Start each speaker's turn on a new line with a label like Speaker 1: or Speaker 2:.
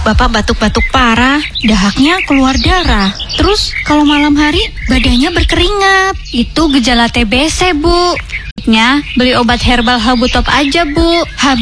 Speaker 1: Bapak batuk-batuk parah, dahaknya keluar darah. Terus kalau malam hari badannya berkeringat.
Speaker 2: Itu gejala TBC, Bu. Beli obat herbal Habutop aja, Bu.